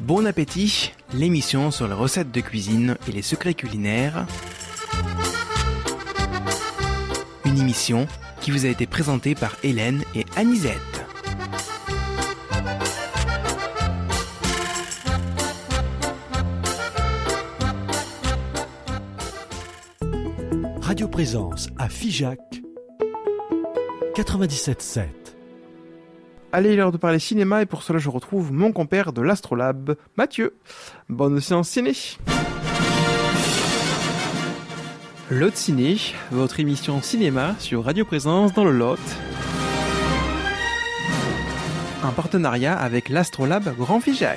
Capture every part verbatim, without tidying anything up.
Bon appétit, l'émission sur les recettes de cuisine et les secrets culinaires. Une émission qui vous a été présentée par Hélène et Anisette. Radio Présence à Figeac quatre-vingt-dix-sept sept. Allez, il est l'heure de parler cinéma et pour cela je retrouve mon compère de l'Astrolabe, Mathieu. Bonne séance ciné. Lot Ciné, votre émission cinéma sur Radio Présence dans le Lot. Un partenariat avec l'Astrolabe Grand Figeac.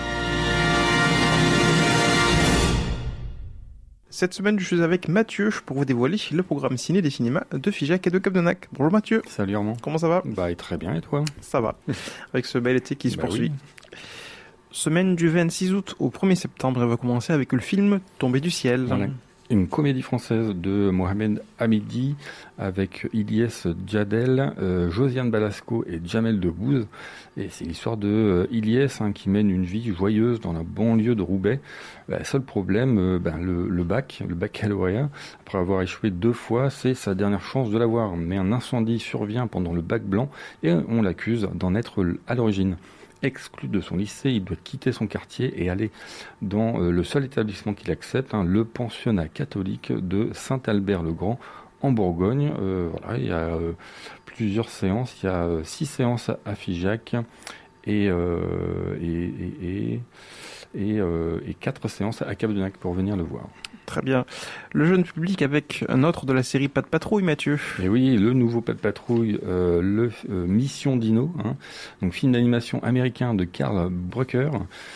Cette semaine, je suis avec Mathieu pour vous dévoiler le programme ciné des cinémas de Figeac et de Cap-de-Nac. Bonjour Mathieu. Salut Armand. Comment ça va ? Bah très bien, et toi ? Ça va, avec ce bel été qui se bah poursuit. Oui. Semaine du vingt-six août au premier septembre, elle va commencer avec le film Tombé du ciel. Voilà. Une comédie française de Mohamed Hamidi avec Ilyes Djadel, euh, Josiane Balasco et Jamel Debbouze. Et c'est l'histoire de euh, Ilyes hein, qui mène une vie joyeuse dans la banlieue de Roubaix. Bah, seul problème, euh, ben, le, le bac, le baccalauréat, après avoir échoué deux fois, c'est sa dernière chance de l'avoir. Mais un incendie survient pendant le bac blanc et on l'accuse d'en être à l'origine. Exclu de son lycée, il doit quitter son quartier et aller dans euh, le seul établissement qu'il accepte, hein, le pensionnat catholique de Saint-Albert-le-Grand en Bourgogne. Euh, voilà, il y a euh, plusieurs séances, il y a euh, six séances à Figeac et, euh, et, et, et, et, euh, et quatre séances à Cap-de-Nac pour venir le voir. Très bien. Le jeune public avec un autre de la série Pas de patrouille, Mathieu. Et oui, le nouveau Pas de patrouille, euh, le euh, Mission Dino, hein, donc film d'animation américain de Carl Brucker.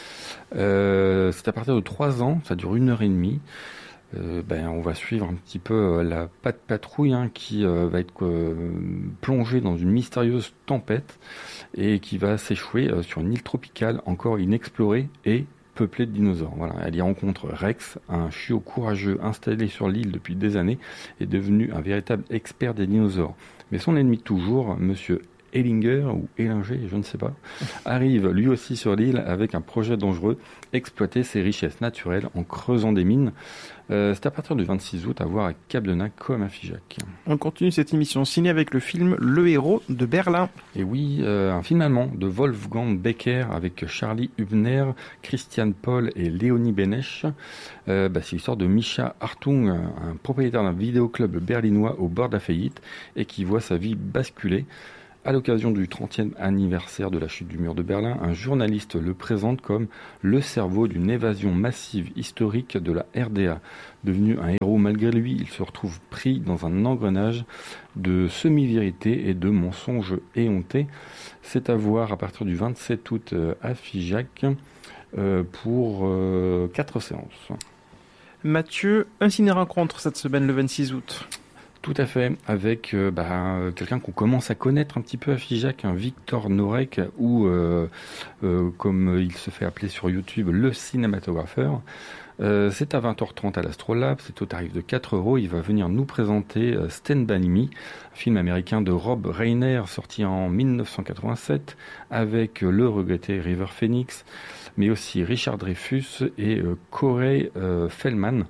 Euh, c'est à partir de trois ans, ça dure une heure et demie. Euh, ben, on va suivre un petit peu euh, la Pas de patrouille hein, qui euh, va être euh, plongée dans une mystérieuse tempête et qui va s'échouer euh, sur une île tropicale encore inexplorée et peuplée de dinosaures. Voilà, elle y rencontre Rex, un chiot courageux installé sur l'île depuis des années et devenu un véritable expert des dinosaures. Mais son ennemi toujours, Monsieur Ellinger ou Ellinger, je ne sais pas, arrive lui aussi sur l'île avec un projet dangereux, exploiter ses richesses naturelles en creusant des mines. Euh, c'est à partir du vingt-six août à voir à Cap-de-Nac comme à Figeac. On continue cette émission ciné avec le film Le Héros de Berlin. Et oui, euh, un film allemand de Wolfgang Becker avec Charlie Hübner, Christian Paul et Léonie Benesch. Euh, bah, c'est l'histoire de Mischa Hartung, un propriétaire d'un vidéoclub berlinois au bord de la faillite et qui voit sa vie basculer. À l'occasion du trentième anniversaire de la chute du mur de Berlin, un journaliste le présente comme le cerveau d'une évasion massive historique de la R D A. Devenu un héros malgré lui, il se retrouve pris dans un engrenage de semi-vérité et de mensonges éhontés. C'est à voir à partir du vingt-sept août à Figeac euh, pour euh, quatre séances. Mathieu, un ciné-rencontre cette semaine le vingt-six août. Tout à fait, avec euh, bah, quelqu'un qu'on commence à connaître un petit peu à Figeac, un Victor Norek, ou euh, euh, comme il se fait appeler sur YouTube, le cinématographeur. Euh, c'est à vingt heures trente à l'Astrolabe, c'est au tarif de quatre euros. Il va venir nous présenter euh, Stand By Me, un film américain de Rob Reiner sorti en dix-neuf cent quatre-vingt-sept avec euh, le regretté River Phoenix, mais aussi Richard Dreyfuss et euh, Corey euh, Feldman.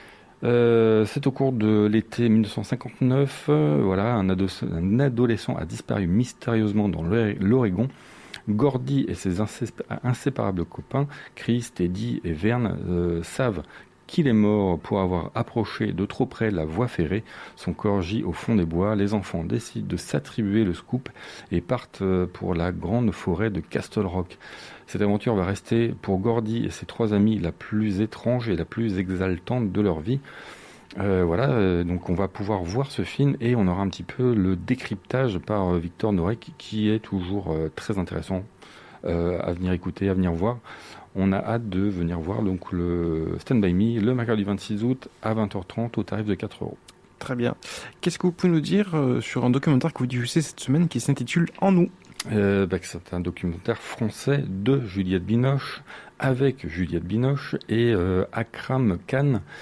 Euh, c'est au cours de l'été dix-neuf cent cinquante-neuf, euh, voilà, un, ado- un adolescent a disparu mystérieusement dans l'Oregon. Gordy et ses insé- inséparables copains, Chris, Teddy et Vern, euh, savent qu'il est mort pour avoir approché de trop près la voie ferrée. Son corps gît au fond des bois. Les enfants décident de s'attribuer le scoop et partent pour la grande forêt de Castle Rock. Cette aventure va rester pour Gordy et ses trois amis la plus étrange et la plus exaltante de leur vie. Euh, voilà, euh, donc on va pouvoir voir ce film et on aura un petit peu le décryptage par euh, Victor Norek qui est toujours euh, très intéressant euh, à venir écouter, à venir voir. On a hâte de venir voir donc le Stand By Me le mercredi vingt-six août à vingt heures trente au tarif de quatre euros. Très bien. Qu'est-ce que vous pouvez nous dire euh, sur un documentaire que vous diffusez cette semaine qui s'intitule En nous ? euh, bah, C'est un documentaire français de Juliette Binoche, avec Juliette Binoche et euh, Akram Khan.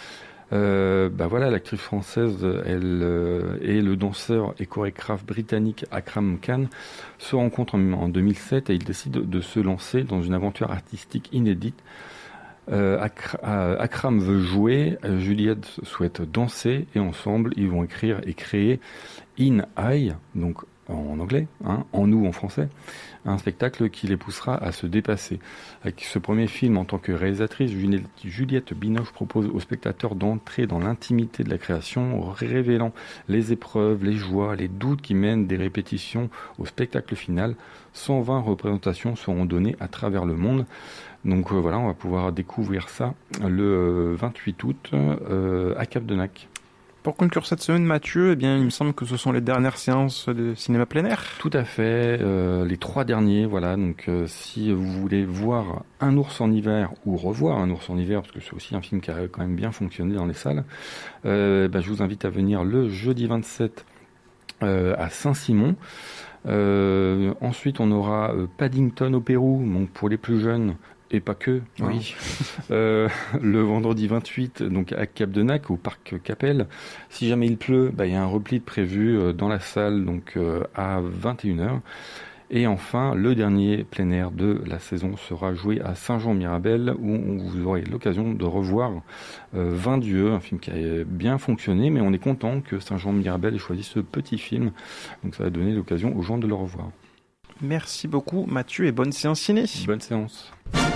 Euh, bah voilà, l'actrice française, elle euh, et le danseur et chorégraphe britannique Akram Khan se rencontrent en, en deux mille sept et ils décident de se lancer dans une aventure artistique inédite. Euh, Ak- euh, Akram veut jouer, euh, Juliette souhaite danser et ensemble ils vont écrire et créer In I, donc en anglais, hein, en nous en français, un spectacle qui les poussera à se dépasser. Avec ce premier film en tant que réalisatrice, Juliette Binoche propose aux spectateurs d'entrer dans l'intimité de la création, révélant les épreuves, les joies, les doutes qui mènent des répétitions au spectacle final. cent vingt représentations seront données à travers le monde. Donc euh, voilà, on va pouvoir découvrir ça le euh, vingt-huit août euh, à Cap-de-Nac. Pour conclure cette semaine, Mathieu, eh bien, il me semble que ce sont les dernières séances de cinéma plein air. Tout à fait, euh, les trois derniers, voilà. Donc, euh, si vous voulez voir Un ours en hiver ou revoir Un ours en hiver, parce que c'est aussi un film qui a quand même bien fonctionné dans les salles, euh, bah, je vous invite à venir le jeudi vingt-sept euh, à Saint-Simon. Euh, ensuite, on aura euh, Paddington au Pérou, donc pour les plus jeunes. Et pas que. Oui. Hein. euh, le vendredi vingt-huit, donc à Cap-de-Nac, au parc Capelle. Si jamais il pleut, bah, il y a un repli de prévu euh, dans la salle, donc euh, à vingt et une heures. Et enfin, le dernier plein air de la saison sera joué à Saint-Jean-Mirabel, où vous aurez l'occasion de revoir euh, vingt dieux, un film qui a bien fonctionné, mais on est content que Saint-Jean-Mirabel ait choisi ce petit film. Donc ça va donner l'occasion aux gens de le revoir. Merci beaucoup Mathieu et bonne séance ciné. Bonne séance.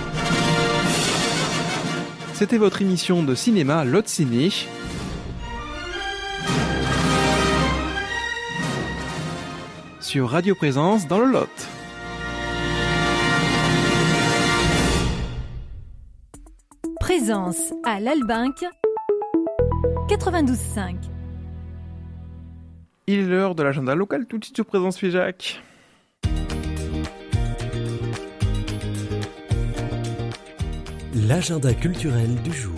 C'était votre émission de cinéma Lot Ciné. Sur Radio Présence dans le Lot. Présence à l'Albinque quatre-vingt-douze cinq. Il est l'heure de l'agenda local tout de suite sur Présence Figeac. L'agenda culturel du jour.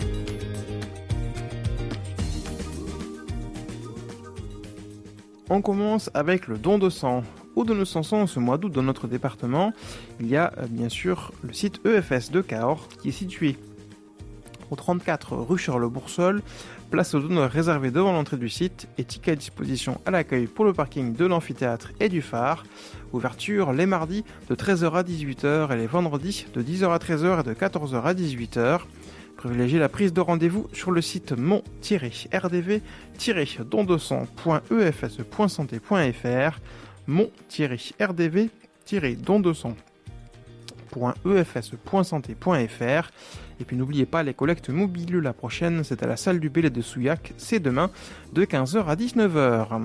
On commence avec le don de sang. Au don de sang, ce mois d'août dans notre département, il y a euh, bien sûr le site E F S de Cahors qui est situé au trente-quatre rue Charles-Boursol, place aux donneurs réservée devant l'entrée du site et tickets à disposition à l'accueil pour le parking de l'amphithéâtre et du phare. Ouverture les mardis de treize heures à dix-huit heures et les vendredis de dix heures à treize heures et de quatorze heures à dix-huit heures. Privilégiez la prise de rendez-vous sur le site mon R D V don de sang point e f s point santé point f r mon R D V don de sang point e f s point santé point f r. Et puis n'oubliez pas les collectes mobiles, la prochaine c'est à la salle du Bélé de Souillac, c'est demain de quinze heures à dix-neuf heures.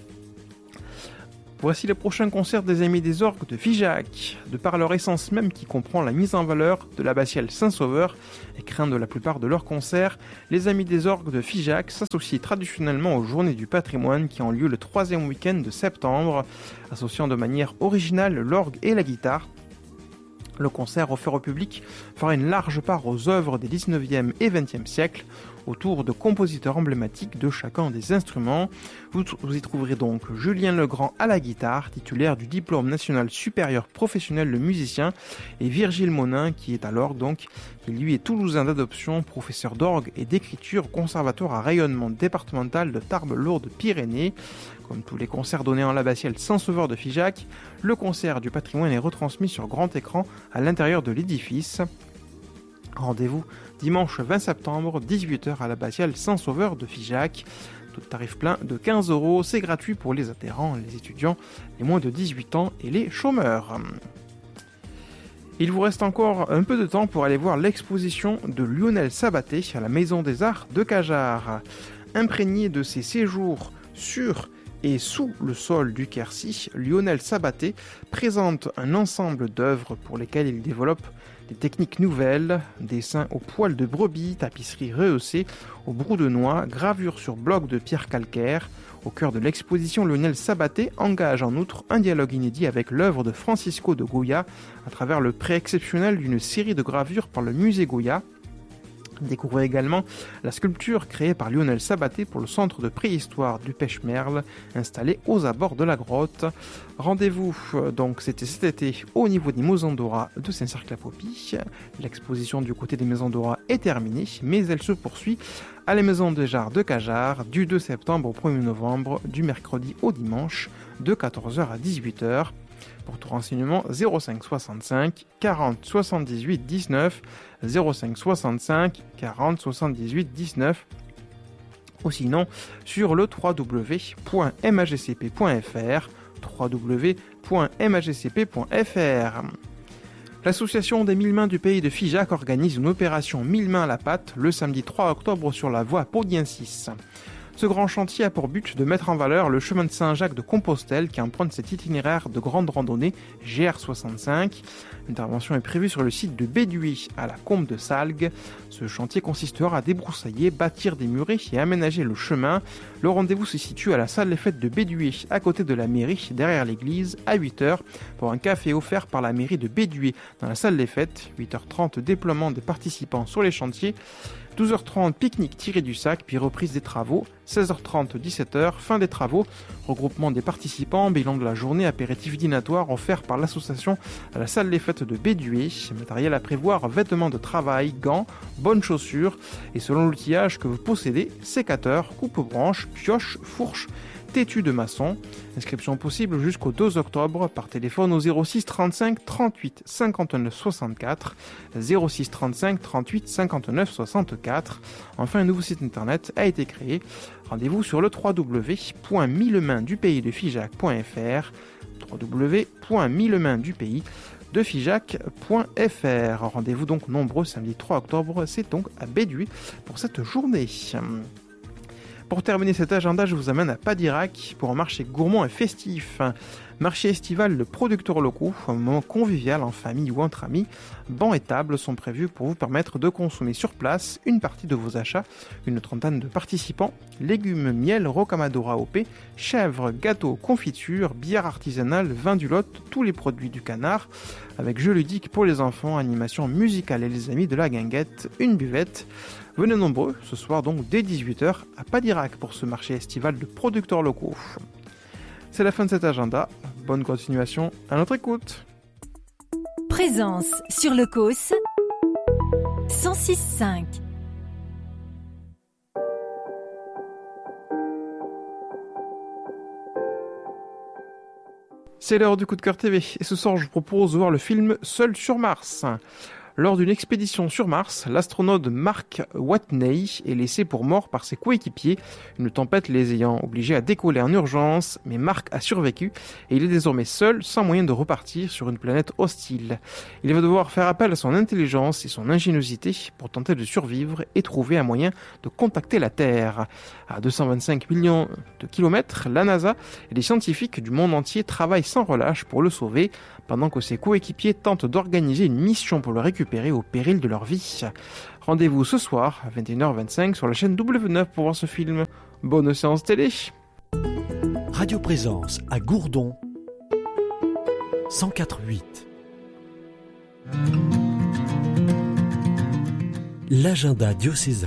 Voici le prochain concert des Amis des Orgues de Figeac. De par leur essence même qui comprend la mise en valeur de l'abbatiale Saint-Sauveur et craint de la plupart de leurs concerts, les Amis des Orgues de Figeac s'associent traditionnellement aux Journées du patrimoine qui ont lieu le troisième week-end de septembre, associant de manière originale l'orgue et la guitare. Le concert offert au public fera une large part aux œuvres des dix-neuvième et vingtième siècles, autour de compositeurs emblématiques de chacun des instruments. Vous, vous y trouverez donc Julien Legrand à la guitare, titulaire du diplôme national supérieur professionnel de musicien, et Virgile Monin, qui est à l'orgue donc, qui lui est toulousain d'adoption, professeur d'orgue et d'écriture au conservatoire à rayonnement départemental de Tarbes-Lourdes-Pyrénées. Comme tous les concerts donnés en l'abbatiale Saint-Sauveur de Figeac, le concert du patrimoine est retransmis sur grand écran à l'intérieur de l'édifice. Rendez-vous dimanche vingt septembre, dix-huit heures à l'abbatiale Saint-Sauveur de Figeac. Tout tarif plein de quinze euros, c'est gratuit pour les adhérents, les étudiants, les moins de dix-huit ans et les chômeurs. Il vous reste encore un peu de temps pour aller voir l'exposition de Lionel Sabaté à la Maison des Arts de Cajarc. Imprégné de ses séjours sur et sous le sol du Quercy, Lionel Sabaté présente un ensemble d'œuvres pour lesquelles il développe des techniques nouvelles, dessins au poil de brebis, tapisserie rehaussée au brou de noix, gravure sur bloc de pierre calcaire. Au cœur de l'exposition, Lionel Sabaté engage en outre un dialogue inédit avec l'œuvre de Francisco de Goya à travers le prêt exceptionnel d'une série de gravures par le musée Goya. Découvrez également la sculpture créée par Lionel Sabaté pour le centre de préhistoire du Pêche-Merle, installé aux abords de la grotte. Rendez-vous, donc c'était cet été, au niveau des Mozandora de Saint-Cercle-la-Popie. L'exposition du côté des Mozandora est terminée, mais elle se poursuit à la Maison des Jarres de Cajar du deux septembre au premier novembre, du mercredi au dimanche, de quatorze heures à dix-huit heures. Pour tout renseignement, zéro cinq soixante-cinq quarante soixante-dix-huit dix-neuf, zéro cinq soixante-cinq quarante soixante-dix-huit dix-neuf, ou sinon sur le w w w point m a g c p point f r, w w w point m a g c p point f r. L'association des mille mains du pays de Figeac organise une opération mille mains à la pâte le samedi trois octobre sur la voie Pau-Diencis. Ce grand chantier a pour but de mettre en valeur le chemin de Saint-Jacques de Compostelle qui emprunte cet itinéraire de grande randonnée G R soixante-cinq. L'intervention est prévue sur le site de Bédué à la Combe de Salgues. Ce chantier consistera à débroussailler, bâtir des murets et aménager le chemin. Le rendez-vous se situe à la salle des fêtes de Bédué, à côté de la mairie, derrière l'église, à huit heures, pour un café offert par la mairie de Bédué dans la salle des fêtes. huit heures trente, déploiement des participants sur les chantiers. douze heures trente, pique-nique tiré du sac, puis reprise des travaux. seize heures trente, dix-sept heures, fin des travaux. Regroupement des participants, bilan de la journée, apéritif dînatoire offert par l'association à la salle des fêtes de Bédué. Matériel à prévoir, vêtements de travail, gants, bonnes chaussures. Et selon l'outillage que vous possédez, sécateur, coupe-branche, pioche, fourche, têtu de maçon. Inscription possible jusqu'au deux octobre par téléphone au zéro six trente-cinq trente-huit cinquante-neuf soixante-quatre, zéro six trente-cinq trente-huit cinquante-neuf soixante-quatre. Enfin, un nouveau site internet a été créé. Rendez-vous sur le w w w point mille mains du pays de Figeac point f r, w w w point mille mains du pays de Figeac point f r. Rendez-vous donc nombreux samedi trois octobre, c'est donc à Bédué pour cette journée. Pour terminer cet agenda, je vous amène à Padirac pour un marché gourmand et festif. Marché estival de producteurs locaux, un moment convivial en famille ou entre amis. Bancs et tables sont prévus pour vous permettre de consommer sur place une partie de vos achats. Une trentaine de participants, légumes, miel, rocamadour A O P, chèvres, gâteaux, confitures, bière artisanale, vin du Lot, tous les produits du canard, avec jeux ludiques pour les enfants, animation musicale et les amis de la guinguette, une buvette. Venez nombreux, ce soir donc dès dix-huit heures à Padirac pour ce marché estival de producteurs locaux. C'est la fin de cet agenda. Bonne continuation à notre écoute. Présence sur le Causse cent six virgule cinq. C'est l'heure du coup de cœur T V et ce soir je vous propose de voir le film Seul sur Mars. Lors d'une expédition sur Mars, l'astronaute Mark Watney est laissé pour mort par ses coéquipiers, une tempête les ayant obligés à décoller en urgence, mais Mark a survécu et il est désormais seul, sans moyen de repartir sur une planète hostile. Il va devoir faire appel à son intelligence et son ingéniosité pour tenter de survivre et trouver un moyen de contacter la Terre. À deux cent vingt-cinq millions de kilomètres, la NASA et les scientifiques du monde entier travaillent sans relâche pour le sauver, pendant que ses coéquipiers tentent d'organiser une mission pour le récupérer au péril de leur vie. Rendez-vous ce soir à vingt et une heures vingt-cinq sur la chaîne W neuf pour voir ce film. Bonne séance télé. Radio Présence à Gourdon cent quatre virgule huit. L'agenda diocésain.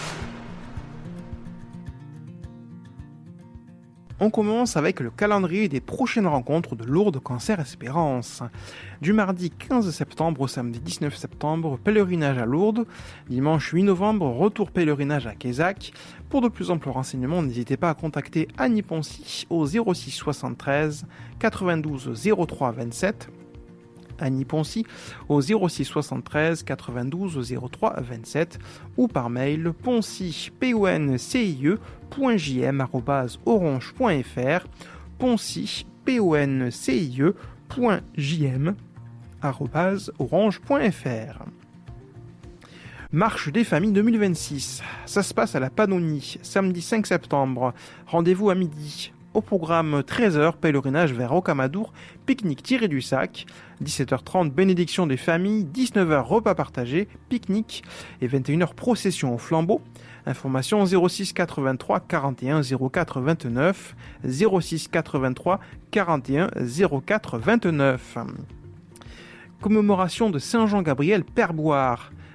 On commence avec le calendrier des prochaines rencontres de Lourdes Cancer Espérance. Du mardi quinze septembre au samedi dix-neuf septembre, pèlerinage à Lourdes. Dimanche huit novembre, retour pèlerinage à Quézac. Pour de plus amples renseignements, n'hésitez pas à contacter Annie Poncy au zéro six soixante-treize quatre-vingt-douze zéro trois vingt-sept. Annie Poncy au zéro six soixante-treize quatre-vingt-douze zéro trois vingt-sept ou par mail poncy p o n c i e point j m arobase orange point f r, poncy p o n c i e point j m arobase orange point f r. Marche des familles deux mille vingt-six, ça se passe à la Pannonie, samedi cinq septembre, rendez-vous à midi. Au programme treize heures, pèlerinage vers Rocamadour, pique-nique tiré du sac, dix-sept heures trente, bénédiction des familles, dix-neuf heures, repas partagé, pique-nique et vingt et une heures, procession au flambeau. Information zéro six quatre-vingt-trois quarante et un zéro quatre vingt-neuf, zéro six quatre-vingt-trois quarante et un zéro quatre vingt-neuf. Commémoration de Saint Jean-Gabriel Père Boire.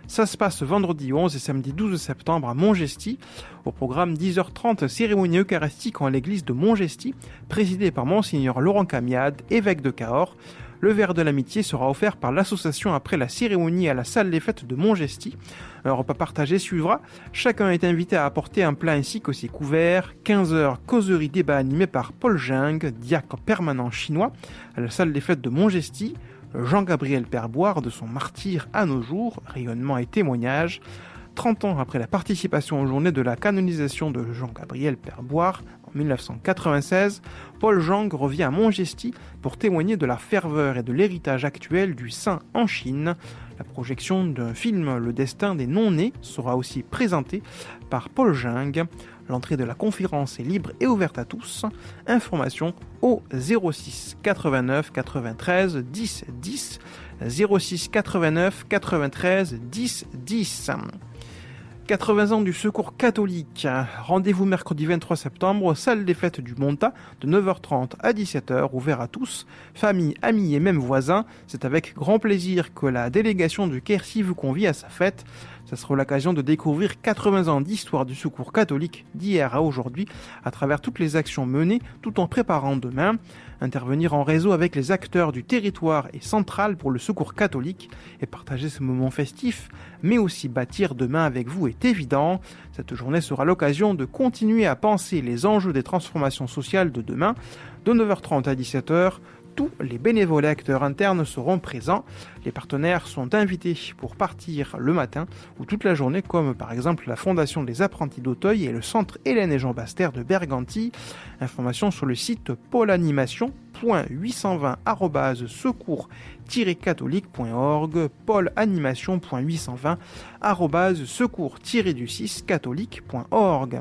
Ça se passe vendredi onze et samedi douze septembre à Montgesty. Au programme dix heures trente, cérémonie eucharistique en l'église de Montgesty, présidée par Monseigneur Laurent Camiade, évêque de Cahors. Le verre de l'amitié sera offert par l'association après la cérémonie à la salle des fêtes de Montgesty. Un repas partagé suivra. Chacun est invité à apporter un plat ainsi que ses couverts. quinze heures, causerie débat animé par Paul Jung, diacre permanent chinois, à la salle des fêtes de Montgesty. Jean-Gabriel Perboire de son martyre à nos jours, rayonnement et témoignage. trente ans après la participation aux journées de la canonisation de Jean-Gabriel Perboire en mille neuf cent quatre-vingt-seize, Paul Jung revient à Montgesty pour témoigner de la ferveur et de l'héritage actuel du saint en Chine. La projection d'un film Le Destin des non-nés sera aussi présentée par Paul Jung. L'entrée de la conférence est libre et ouverte à tous. Information au zéro six quatre-vingt-neuf quatre-vingt-treize dix dix, zéro six quatre-vingt-neuf quatre-vingt-treize dix dix. quatre-vingts ans du Secours catholique. Rendez-vous mercredi vingt-trois septembre, salle des fêtes du Montat, de neuf heures trente à dix-sept heures, ouvert à tous, famille, amis et même voisins. C'est avec grand plaisir que la délégation du Quercy vous convie à sa fête. Ce sera l'occasion de découvrir quatre-vingts ans d'histoire du Secours catholique d'hier à aujourd'hui à travers toutes les actions menées tout en préparant demain. Intervenir en réseau avec les acteurs du territoire est central pour le Secours catholique et partager ce moment festif, mais aussi bâtir demain avec vous est évident. Cette journée sera l'occasion de continuer à penser les enjeux des transformations sociales de demain. De neuf heures trente à dix-sept heures, tous les bénévoles et acteurs internes seront présents. Les partenaires sont invités pour partir le matin ou toute la journée, comme par exemple la Fondation des apprentis d'Auteuil et le Centre Hélène et Jean Baster de Berganti. Information sur le site paulanimation point huit cent vingt arobase secours tiret catholique point org, paulanimation point huit cent vingt arobase secours tiret du six catholique point org.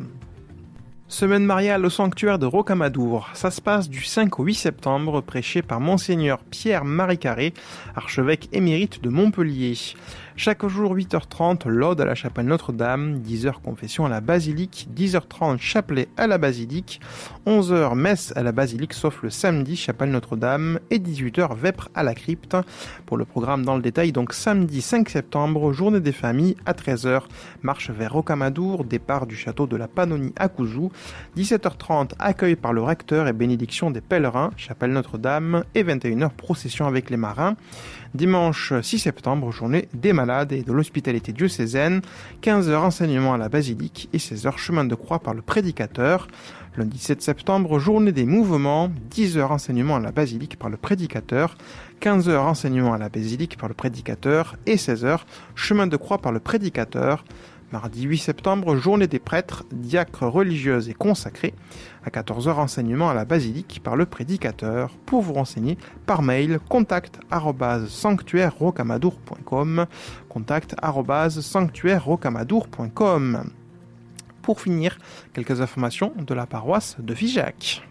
Semaine mariale au sanctuaire de Rocamadour. Ça se passe du cinq au huit septembre, prêché par Monseigneur Pierre-Marie Carré, archevêque émérite de Montpellier. Chaque jour, huit heures trente, l'Aude à la chapelle Notre-Dame, dix heures confession à la basilique, dix heures trente, chapelet à la basilique, onze heures, messe à la basilique, sauf le samedi, chapelle Notre-Dame, et dix-huit heures, vêpres à la crypte. Pour le programme dans le détail, donc samedi cinq septembre, journée des familles, à treize heures, marche vers Rocamadour, départ du château de la Pannonie à Couzou, dix-sept heures trente, accueil par le recteur et bénédiction des pèlerins, chapelle Notre-Dame, et vingt et une heures, procession avec les marins. Dimanche six septembre, journée des malades et de l'hospitalité diocésaine, quinze heures enseignement à la basilique et seize heures chemin de croix par le prédicateur. Lundi sept septembre, journée des mouvements, dix heures enseignement à la basilique par le prédicateur, quinze heures enseignement à la basilique par le prédicateur et seize heures chemin de croix par le prédicateur. Mardi huit septembre, journée des prêtres, diacres religieuses et consacrés. À quatorze heures, enseignement à la basilique par le prédicateur. Pour vous renseigner, par mail, contact arobase sanctuaire rocamadour point com. contact arobase sanctuaire rocamadour point com. Pour finir, quelques informations de la paroisse de Figeac.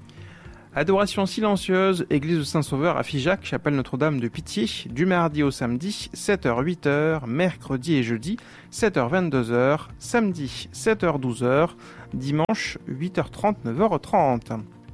Adoration silencieuse, église de Saint-Sauveur à Figeac, chapelle Notre-Dame de Pitié, du mardi au samedi, sept heures huit heures, mercredi et jeudi, sept heures vingt-deux heures, samedi, sept heures douze heures, dimanche, huit heures trente, neuf heures trente.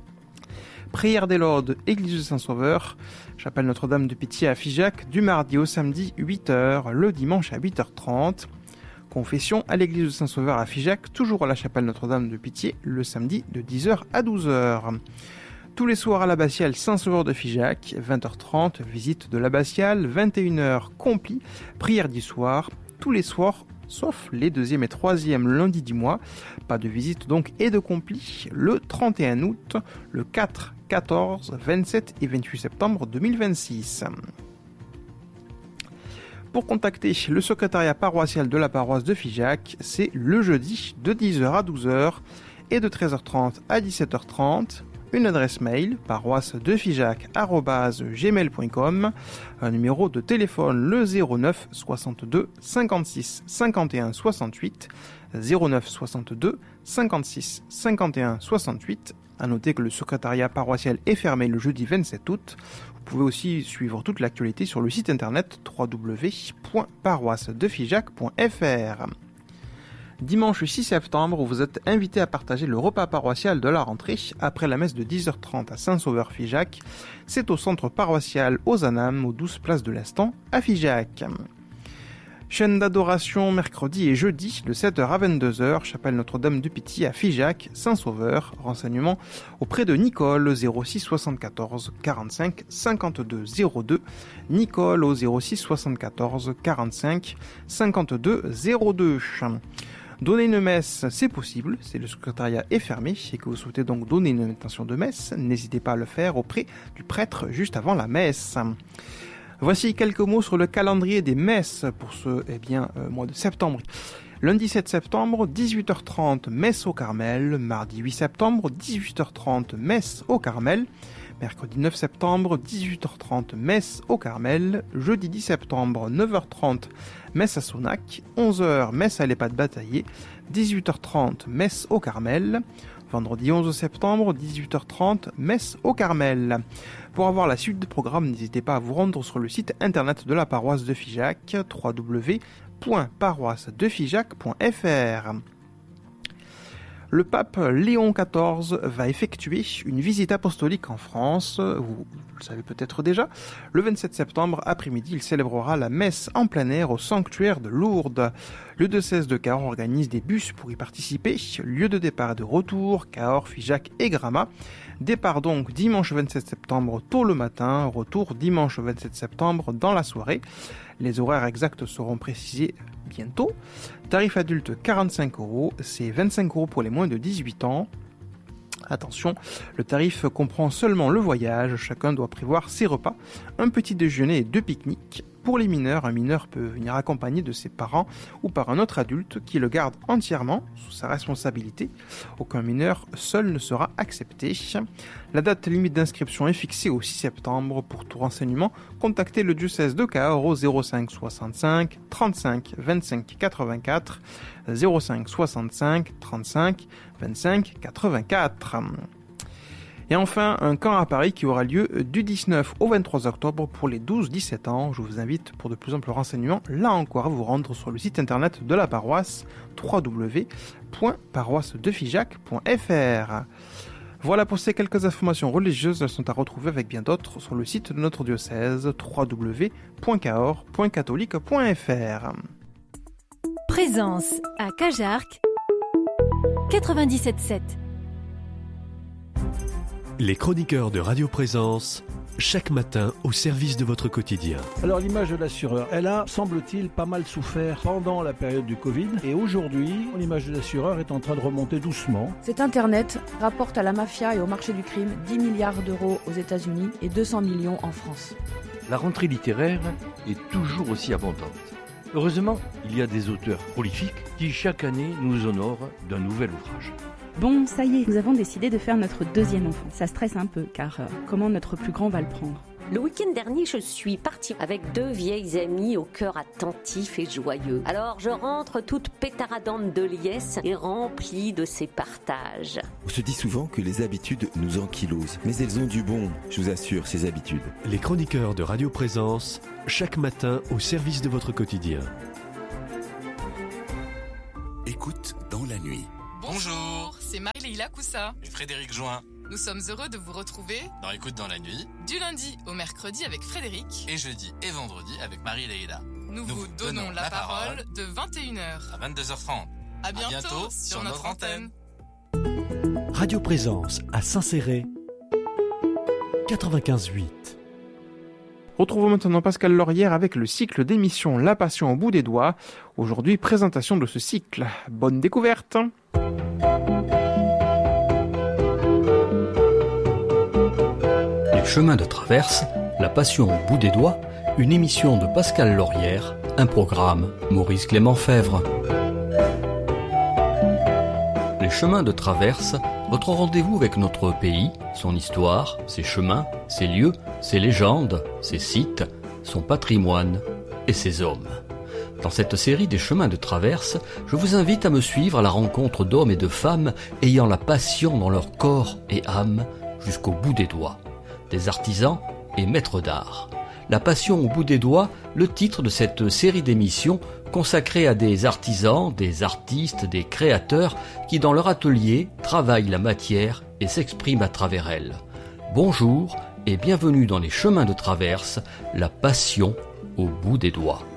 Prière des Laudes, église de Saint-Sauveur, chapelle Notre-Dame de Pitié à Figeac, du mardi au samedi, huit heures, le dimanche à huit heures trente. Confession à l'église de Saint-Sauveur à Figeac, toujours à la chapelle Notre-Dame de Pitié, le samedi de dix heures à douze heures. Tous les soirs à l'abbatiale Saint-Sauveur de Figeac, vingt heures trente, visite de l'abbatiale, vingt et une heures, compli, prière du soir, tous les soirs, sauf les deuxième et troisième lundis du mois. Pas de visite donc et de compli le trente et un août, le quatre, quatorze, vingt-sept et vingt-huit septembre deux mille vingt-six. Pour contacter le secrétariat paroissial de la paroisse de Figeac, c'est le jeudi de dix heures à douze heures et de treize heures trente à dix-sept heures trente. Une adresse mail, paroisse de figeac arobase gmail point com, un numéro de téléphone le zéro neuf soixante-deux cinquante-six cinquante et un soixante-huit, zéro neuf soixante-deux cinquante-six cinquante et un soixante-huit. À noter que le secrétariat paroissial est fermé le jeudi vingt-sept août. Vous pouvez aussi suivre toute l'actualité sur le site internet w w w point paroisse de figeac point f r. Dimanche six septembre, vous êtes invité à partager le repas paroissial de la rentrée après la messe de dix heures trente à Saint-Sauveur-Figeac. C'est au centre paroissial Ozanam, aux douze places de l'Instant, à Figeac. Chaîne d'adoration mercredi et jeudi de sept heures à vingt-deux heures, chapelle Notre-Dame de Pitié à Figeac, Saint-Sauveur. Renseignements auprès de Nicole, zéro six soixante-quatorze quarante-cinq cinquante-deux zéro deux. Nicole au zéro six soixante-quatorze quarante-cinq cinquante-deux zéro deux. Donner une messe, c'est possible, si le secrétariat est fermé et que vous souhaitez donc donner une intention de messe, n'hésitez pas à le faire auprès du prêtre juste avant la messe. Voici quelques mots sur le calendrier des messes pour ce eh bien, euh, mois de septembre. Lundi sept septembre, dix-huit heures trente, messe au Carmel. Mardi huit septembre, dix-huit heures trente, messe au Carmel. Mercredi neuf septembre, dix-huit heures trente, messe au Carmel. Jeudi dix septembre, neuf heures trente, messe à Sonac. onze heures, messe à l'Ehpad Bataillé. dix-huit heures trente, messe au Carmel. Vendredi onze septembre, dix-huit heures trente, messe au Carmel. Pour avoir la suite du programme, n'hésitez pas à vous rendre sur le site internet de la paroisse de Figeac, w w w point paroisse de figeac point f r. Le pape Léon quatorze va effectuer une visite apostolique en France, vous le savez peut-être déjà. Le vingt-sept septembre après-midi, il célébrera la messe en plein air au sanctuaire de Lourdes. Le diocèse de Cahors organise des bus pour y participer. Lieu de départ et de retour, Cahors, Figeac et Gramat. Départ donc dimanche vingt-sept septembre tôt le matin, retour dimanche vingt-sept septembre dans la soirée. Les horaires exacts seront précisés bientôt. Tarif adulte quarante-cinq euros, c'est vingt-cinq euros pour les moins de dix-huit ans. Attention, le tarif comprend seulement le voyage, chacun doit prévoir ses repas, un petit déjeuner et deux pique-niques. Pour les mineurs, un mineur peut venir accompagné de ses parents ou par un autre adulte qui le garde entièrement sous sa responsabilité. Aucun mineur seul ne sera accepté. La date limite d'inscription est fixée au six septembre. Pour tout renseignement, contactez le diocèse de Cahors au zéro cinq soixante-cinq trente-cinq vingt-cinq quatre-vingt-quatre, zéro cinq soixante-cinq trente-cinq vingt-cinq quatre-vingt-quatre. Et enfin, un camp à Paris qui aura lieu du dix-neuf au vingt-trois octobre pour les douze dix-sept ans. Je vous invite pour de plus amples renseignements, là encore, à vous rendre sur le site internet de la paroisse, w w w point paroisse de figeac point f r. Voilà pour ces quelques informations religieuses, elles sont à retrouver avec bien d'autres sur le site de notre diocèse, w w w point cahors point catholique point f r. Présence à Cajarc, quatre-vingt-dix-sept sept. Les chroniqueurs de Radio Présence, chaque matin au service de votre quotidien. Alors l'image de l'assureur, elle a, semble-t-il, pas mal souffert pendant la période du Covid. Et aujourd'hui, l'image de l'assureur est en train de remonter doucement. Cet Internet rapporte à la mafia et au marché du crime dix milliards d'euros aux États-Unis et deux cents millions en France. La rentrée littéraire est toujours aussi abondante. Heureusement, il y a des auteurs prolifiques qui chaque année nous honorent d'un nouvel ouvrage. Bon, ça y est, nous avons décidé de faire notre deuxième enfant. Ça stresse un peu, car euh, comment notre plus grand va le prendre ? Le week-end dernier, je suis partie avec deux vieilles amies au cœur attentif et joyeux. Alors, je rentre toute pétaradante de liesse et remplie de ces partages. On se dit souvent que les habitudes nous ankylosent, mais elles ont du bon, je vous assure, ces habitudes. Les chroniqueurs de Radio Présence, chaque matin au service de votre quotidien. Écoute dans la nuit. Bonjour, c'est Marie-Leila Koussa et Frédéric Join. Nous sommes heureux de vous retrouver dans Écoute dans la nuit, du lundi au mercredi avec Frédéric et jeudi et vendredi avec Marie-Leila. Nous, Nous vous donnons, donnons la, la parole, parole de vingt et une heures à vingt-deux heures trente. À bientôt, à bientôt sur, sur notre antenne. Radio Présence à Saint-Céré, quatre-vingt-quinze huit. Retrouvons maintenant Pascal Laurière avec le cycle d'émissions La Passion au bout des doigts. Aujourd'hui, présentation de ce cycle. Bonne découverte. Les chemins de traverse, La Passion au bout des doigts, une émission de Pascal Laurière, un programme Maurice Clément Fèvre. Les chemins de traverse, votre rendez-vous avec notre pays, son histoire, ses chemins, ses lieux, ses légendes, ses sites, son patrimoine et ses hommes. Dans cette série des chemins de traverse, je vous invite à me suivre à la rencontre d'hommes et de femmes ayant la passion dans leur corps et âme jusqu'au bout des doigts. Des artisans et maîtres d'art. La passion au bout des doigts, le titre de cette série d'émissions consacrée à des artisans, des artistes, des créateurs qui dans leur atelier travaillent la matière et s'expriment à travers elle. Bonjour et bienvenue dans les chemins de traverse, la passion au bout des doigts.